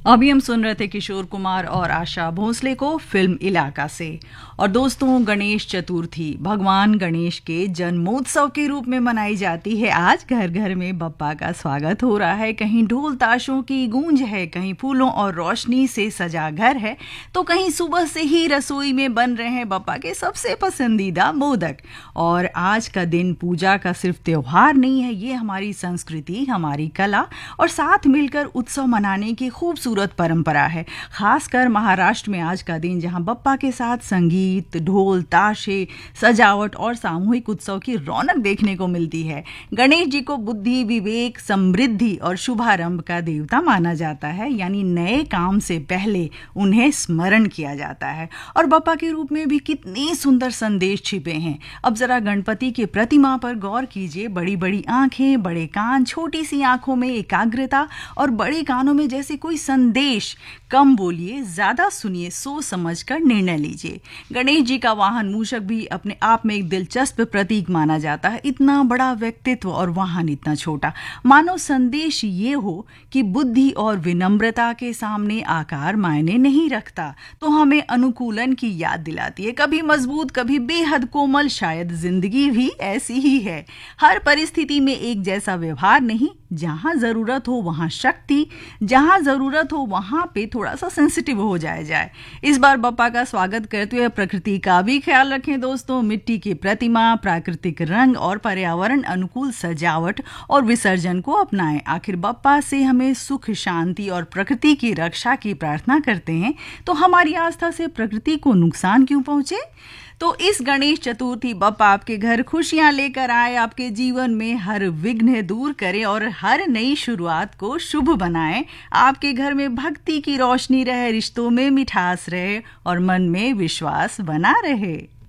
अभी हम सुन रहे थे किशोर कुमार और आशा भोसले को फिल्म इलाका से। और दोस्तों, गणेश चतुर्थी भगवान गणेश के जन्मोत्सव के रूप में मनाई जाती है। आज घर घर में बप्पा का स्वागत हो रहा है। कहीं ढोल ताशों की गूंज है, कहीं फूलों और रोशनी से सजा घर है, तो कहीं सुबह से ही रसोई में बन रहे हैं बप्पा के सबसे पसंदीदा मोदक। और आज का दिन पूजा का सिर्फ त्योहार नहीं है, ये हमारी संस्कृति, हमारी कला और साथ मिलकर उत्सव मनाने की खूबसूरत परंपरा है। खासकर महाराष्ट्र में आज का दिन, जहां बप्पा के साथ संगीत, ढोल, ताशे, सजावट और सामूहिक उत्सव की रौनक देखने को मिलती है। गणेश जी को बुद्धि, विवेक, समृद्धि और शुभारंभ का देवता माना जाता है, यानी नए काम से पहले उन्हें स्मरण किया जाता है। और बप्पा के रूप में भी कितने सुंदर संदेश छिपे हैं। अब जरा गणपति की प्रतिमा पर गौर कीजिए। बड़ी बड़ी आंखें, बड़े कान, छोटी सी आंखों में एकाग्रता और बड़े कानों में जैसे कोई संदेश। कम बोलिए, ज्यादा सुनिए, सोच समझ कर निर्णय लीजिए। गणेश जी का वाहन मूषक भी अपने आप में एक दिलचस्प प्रतीक माना जाता है। इतना बड़ा व्यक्तित्व और वाहन इतना छोटा। मानो संदेश ये हो कि बुद्धि और विनम्रता के सामने आकार मायने नहीं रखता, तो हमें अनुकूलन की याद दिलाती है। कभी मजबूत, कभी बेहद कोमल। शायद जिंदगी भी ऐसी ही है। हर परिस्थिति में एक जैसा व्यवहार नहीं। जहां जरूरत हो वहां शक्ति, जहां जरूरत हो वहां पे थोड़ा सा सेंसिटिव हो जाए। इस बार बप्पा का स्वागत करते हुए प्रकृति का भी ख्याल रखें दोस्तों। मिट्टी की प्रतिमा, प्राकृतिक रंग और पर्यावरण अनुकूल सजावट और विसर्जन को अपनाएं। आखिर बप्पा से हमें सुख, शांति और प्रकृति की रक्षा की प्रार्थना करते हैं, तो हमारी आस्था से प्रकृति को नुकसान क्यों पहुंचे। तो इस गणेश चतुर्थी बप्पा आपके घर खुशियां लेकर आए, आपके जीवन में हर विघ्न दूर करे और हर नई शुरुआत को शुभ बनाए। आपके घर में भक्ति की रोशनी रहे, रिश्तों में मिठास रहे और मन में विश्वास बना रहे।